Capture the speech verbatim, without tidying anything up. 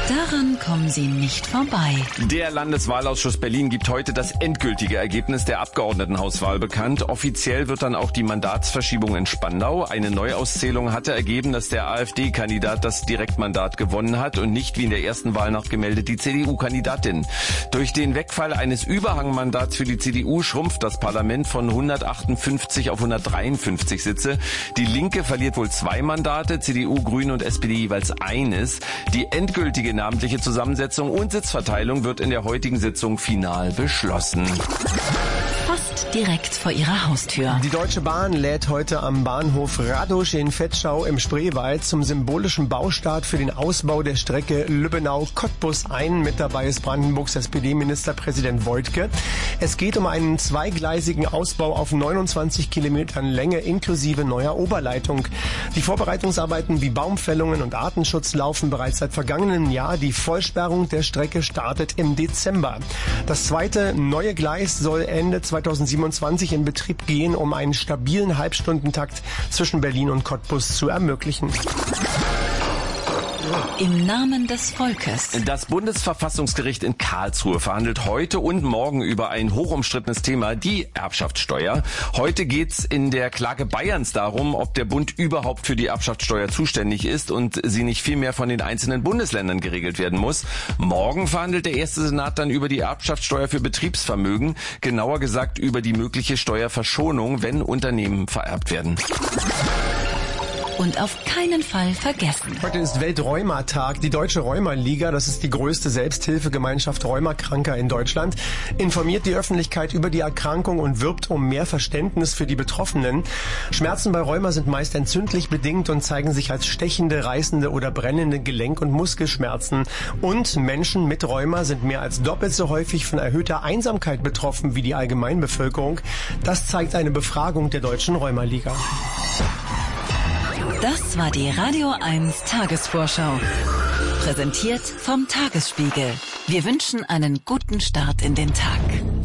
Daran kommen Sie nicht vorbei. Der Landeswahlausschuss Berlin gibt heute das endgültige Ergebnis der Abgeordnetenhauswahl bekannt. Offiziell wird dann auch die Mandatsverschiebung in Spandau. Eine Neuauszählung hatte ergeben, dass der AfD-Kandidat das Direktmandat gewonnen hat und nicht wie in der ersten Wahlnacht gemeldet die C D U-Kandidatin. Durch den Wegfall eines Überhangmandats für die C D U schrumpft das Parlament von hundertachtundfünfzig auf hundertdreiundfünfzig Sitze. Die Linke verliert wohl zwei Mandate, C D U, Grüne und S P D jeweils eines. Die endgültige namentliche Zusammensetzung und Sitzverteilung wird in der heutigen Sitzung final beschlossen. Fast direkt vor Ihrer Haustür. Die Deutsche Bahn lädt heute am Bahnhof Radosch in Vetschau im Spreewald zum symbolischen Baustart für den Ausbau der Strecke Lübbenau-Cottbus ein. Mit dabei ist Brandenburgs S P D-Ministerpräsident Woidke. Es geht um einen zweigleisigen Ausbau auf neunundzwanzig Kilometern Länge inklusive neuer Oberleitung. Die Vorbereitungsarbeiten wie Baumfällungen und Artenschutz laufen bereits seit vergangenem Jahr. Die Vollsperrung der Strecke startet im Dezember. Das zweite neue Gleis soll Ende zweitausendsiebenundzwanzig in Betrieb gehen, um einen stabilen Halbstundentakt zwischen Berlin und Cottbus zu ermöglichen. Im Namen des Volkes. Das Bundesverfassungsgericht in Karlsruhe verhandelt heute und morgen über ein hochumstrittenes Thema, die Erbschaftssteuer. Heute geht's in der Klage Bayerns darum, ob der Bund überhaupt für die Erbschaftssteuer zuständig ist und sie nicht vielmehr von den einzelnen Bundesländern geregelt werden muss. Morgen verhandelt der erste Senat dann über die Erbschaftssteuer für Betriebsvermögen, genauer gesagt über die mögliche Steuerverschonung, wenn Unternehmen vererbt werden. Und auf keinen Fall vergessen. Heute ist Weltrheuma-Tag. Die Deutsche Rheuma-Liga, das ist die größte Selbsthilfegemeinschaft Rheumakranker in Deutschland, informiert die Öffentlichkeit über die Erkrankung und wirbt um mehr Verständnis für die Betroffenen. Schmerzen bei Rheuma sind meist entzündlich bedingt und zeigen sich als stechende, reißende oder brennende Gelenk- und Muskelschmerzen. Und Menschen mit Rheuma sind mehr als doppelt so häufig von erhöhter Einsamkeit betroffen wie die Allgemeinbevölkerung. Das zeigt eine Befragung der Deutschen Rheuma-Liga. Das war die Radio eins Tagesvorschau. Präsentiert vom Tagesspiegel. Wir wünschen einen guten Start in den Tag.